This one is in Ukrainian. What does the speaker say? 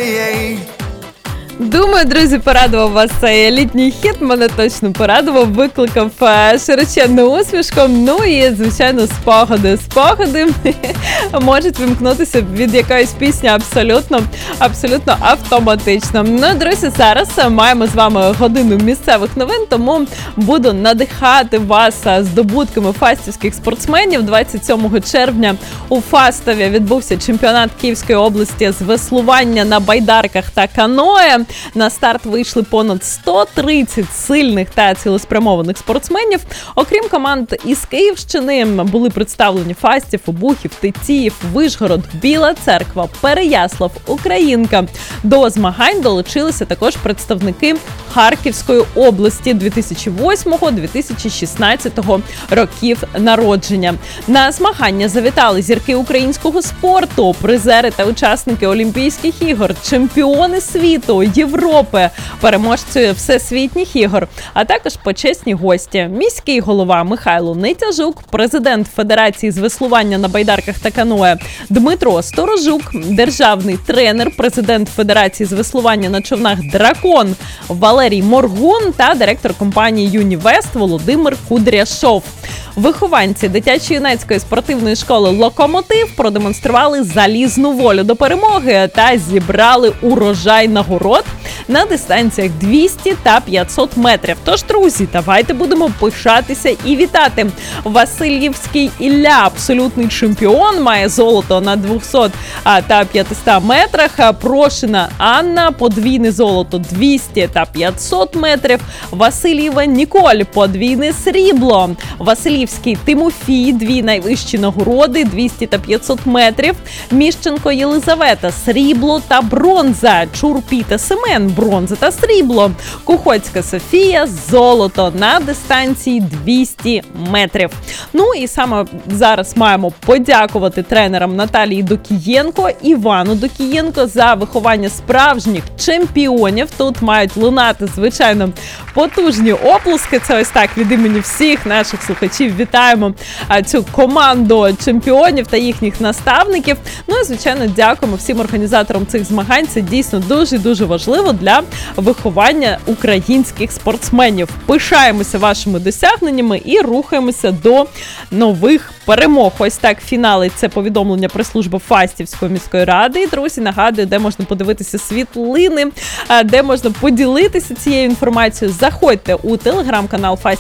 Думаю, друзі, порадував вас цей літній хіт, мене точно порадував, викликав широченну усмішку, ну і, звичайно, спогади. Спогади можуть вимкнутися від якоїсь пісні абсолютно автоматично. Ну, друзі, зараз маємо з вами годину місцевих новин, тому буду надихати вас здобутками фастівських спортсменів. 27 червня у Фастові відбувся чемпіонат Київської області з веслування на байдарках та каное. На старт вийшли понад 130 сильних та цілеспрямованих спортсменів. Окрім команд із Київщини, були представлені Фастів, Обухів, Тетіїв, Вишгород, Біла Церква, Переяслав, Українка. До змагань долучилися також представники Харківської області 2008-2016 років народження. На змагання завітали зірки українського спорту, призери та учасники Олімпійських ігор, чемпіони світу, Європи, переможці всесвітніх ігор, а також почесні гості. Міський голова Михайло Нетяжук, президент Федерації з веслування на байдарках та каное Дмитро Сторожук, державний тренер, президент Федерації з веслування на човнах «Дракон» Валерій Моргун та директор компанії «Юнівест» Володимир Кудряшов. Вихованці дитячо-юнацької спортивної школи «Локомотив» продемонстрували залізну волю до перемоги та зібрали урожай нагород на дистанціях 200 та 500 метрів. Тож, друзі, давайте будемо пишатися і вітати. Васильівський Ілля, абсолютний чемпіон, має золото на 200 та 500 метрах. Прошина Анна, подвійне золото 200 та 500 метрів. Васильєва Ніколь, подвійне срібло. Василівський Тимофій, дві найвищі нагороди 200 та 500 метрів. Міщенко Єлизавета, срібло та бронза. Чурпі та Семен, бронза та срібло. Кухоцька Софія, золото на дистанції 200 метрів. Ну і саме зараз маємо подякувати тренерам Наталії Докієнко, Івану Докієнко за виховання справжніх чемпіонів. Тут мають лунати, звичайно, потужні оплески. Це ось так від імені всіх наших слухачів вітаємо цю команду чемпіонів та їхніх наставників. Ну і, звичайно, дякуємо всім організаторам цих змагань. Це дійсно дуже важливо для виховання українських спортсменів. Пишаємося вашими досягненнями і рухаємося до нових перемог. Ось так фінали. Це повідомлення прес-служби Фастівської міської ради. І, друзі, нагадую, де можна подивитися світлини, де можна поділитися цією інформацією. Заходьте у телеграм-канал Фастів